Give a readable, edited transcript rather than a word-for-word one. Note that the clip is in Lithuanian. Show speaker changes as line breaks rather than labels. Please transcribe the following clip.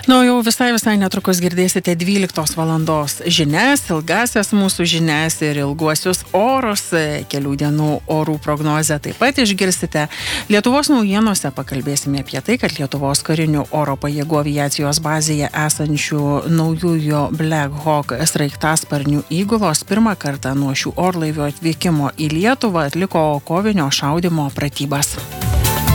Na, jau visai netrukus girdėsite 12 valandos žinias, ilgasias mūsų žinias ir ilguosius orus, kelių dienų orų prognozę taip pat išgirsite. Lietuvos naujienose pakalbėsime apie tai, kad Lietuvos karinių oro pajėgų aviacijos bazėje esančių naujųjų Black Hawk sraigtasparnių įgulos pirmą kartą nuo šių orlaivių atvykimo į Lietuvą atliko kovinio šaudymo pratybas.